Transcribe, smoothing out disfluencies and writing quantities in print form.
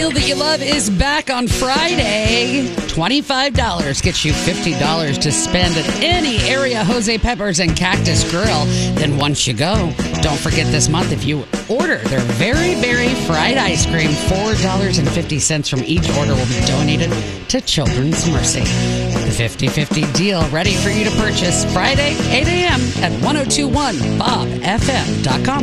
deal that you love is back on Friday. $25 gets you $50 to spend at any area Jose Peppers and Cactus Grill. Then once you go, don't forget this month if you order their Very Berry Fried Ice Cream, $4.50 from each order will be donated to Children's Mercy. The 50-50 deal ready for you to purchase Friday, 8 a.m. at 1021bobfm.com.